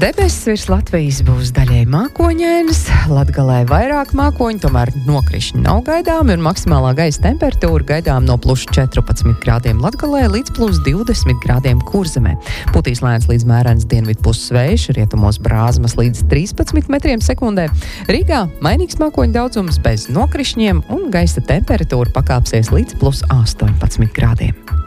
Debesis virs Latvijas būs daļēji mākoņainas, Latgalē vairāk mākoņu, tomēr nokrišņi nav gaidāmi un maksimālā gaisa temperatūra gaidām no plus 14 grādiem Latgalē līdz plus 20 grādiem Kurzemē. Putīs lēns līdz mērens dienvidpuses vējš, rietumos brāzmas līdz 13 metriem sekundē. Rīgā mainīgs mākoņu daudzums bez nokrišņiem un gaisa temperatūra pakāpsies līdz plus 18 grādiem.